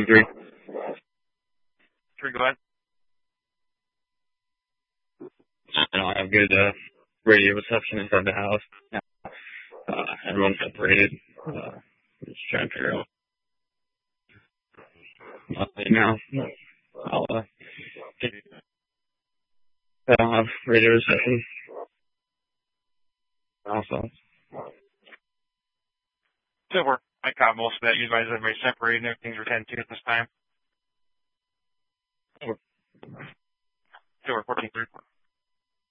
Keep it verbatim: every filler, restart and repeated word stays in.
twenty-three. Three, go ahead. I don't have good uh, radio reception inside the house. Uh, everyone's separated. Uh, just trying to figure out. Uh, now, I'll uh, I don't have radio reception. Also, So we're, I caught most of that. You guys, everybody separated and everything's returned to at this time. So we're fourteen three.